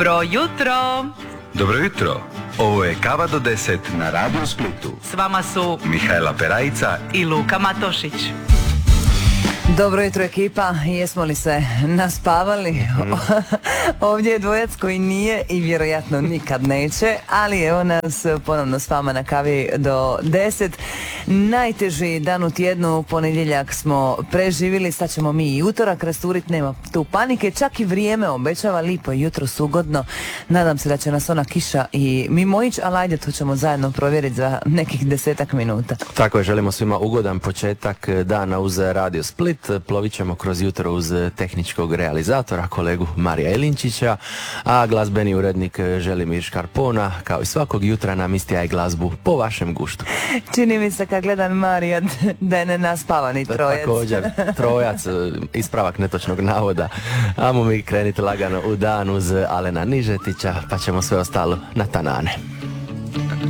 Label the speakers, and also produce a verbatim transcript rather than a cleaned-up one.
Speaker 1: Dobro jutro!
Speaker 2: Dobro jutro! Ovo je Kava do deset na Radio Splitu.
Speaker 1: S vama su
Speaker 2: Mihajla Perajica
Speaker 1: i Luka Matošić.
Speaker 3: Dobro jutro ekipa, jesmo li se naspavali? Mm. Ovdje je dvojac koji nije i vjerojatno nikad neće, ali evo nas ponovno s vama na kavi do deset. Najteži dan u tjednu, ponedjeljak smo preživjeli, sad ćemo mi i utorak rasturiti, nema tu panike, čak i vrijeme obećava lipo, jutro sugodno. Nadam se da će nas ona kiša i mimoići, ali ajde, to ćemo zajedno provjeriti za nekih desetak minuta.
Speaker 4: Tako je, želimo svima ugodan početak dana uz Radio Split. Plovit ćemo kroz jutro uz tehničkog realizatora, kolegu Marija Elinčića, a glazbeni urednik Želimir Škarpona, kao i svakog jutra nam istijaje glazbu po vašem guštu.
Speaker 3: Čini mi se kad gledam Marija da je nenaspavani trojac.
Speaker 4: Također, trojac, ispravak netočnog navoda. Amo mi krenite lagano u dan uz Alena Nižetića, pa ćemo sve ostalo na tanane.